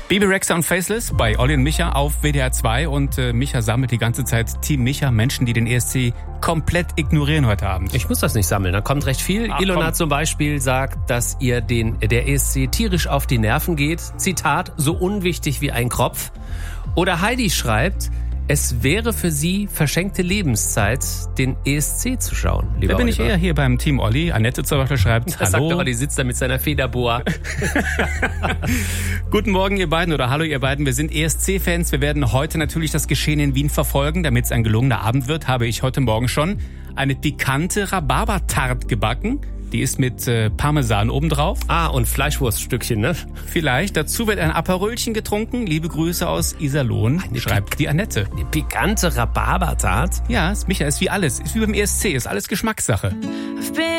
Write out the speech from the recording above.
Bebe Rexha und Faceless bei Olli und Micha auf WDR 2 und Micha sammelt die ganze Zeit Team Micha, Menschen, die den ESC komplett ignorieren heute Abend. Ich muss das nicht sammeln, da kommt recht viel. Ilona zum Beispiel sagt, dass ihr der ESC tierisch auf die Nerven geht. Zitat, so unwichtig wie ein Kropf. Oder Heidi schreibt, es wäre für sie verschenkte Lebenszeit, den ESC zu schauen. Da bin ich eher hier beim Team Olli. Annette zum Beispiel schreibt, das hallo. Sagt die sitzt da mit seiner Federboa. Guten Morgen ihr beiden oder hallo ihr beiden. Wir sind ESC-Fans. Wir werden heute natürlich das Geschehen in Wien verfolgen. Damit es ein gelungener Abend wird, habe ich heute Morgen schon eine pikante Rhabarber-Tart gebacken. Die ist mit Parmesan obendrauf. Und Fleischwurststückchen, ne? Vielleicht. Dazu wird ein Aperölchen getrunken. Liebe Grüße aus Iserlohn, schreibt die Annette. Eine pikante Rhabarber-Tart? Ja, Micha, ist wie alles. Ist wie beim ESC, ist alles Geschmackssache.